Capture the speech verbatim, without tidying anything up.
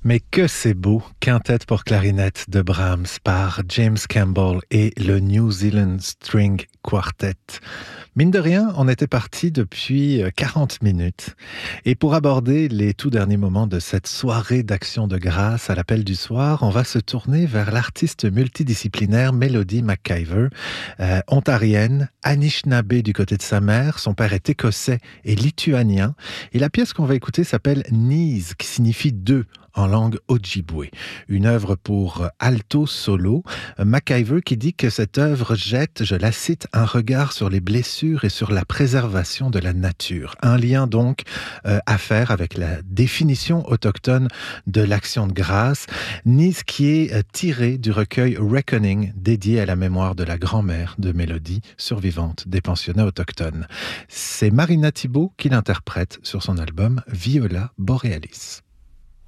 Mais que c'est beau, quintette pour clarinette de Brahms par James Campbell et le New Zealand String Quartet. Mine de rien, on était parti depuis quarante minutes. Et pour aborder les tout derniers moments de cette soirée d'action de grâce à l'appel du soir, on va se tourner vers l'artiste multidisciplinaire Melody McIver, euh, ontarienne, Anishinaabe du côté de sa mère. Son père est écossais et lituanien. Et la pièce qu'on va écouter s'appelle Knees, qui signifie deux en langue Ojibwe. Une œuvre pour alto solo. McIver qui dit que cette œuvre jette, je la cite, un regard sur les blessures et sur la préservation de la nature. Un lien donc euh, à faire avec la définition autochtone de l'action de grâce. Knees qui est euh, tiré du recueil Reckoning, dédié à la mémoire de la grand-mère de Mélodie, survivante des pensionnats autochtones. C'est Marina Thibault qui l'interprète sur son album Viola Borealis.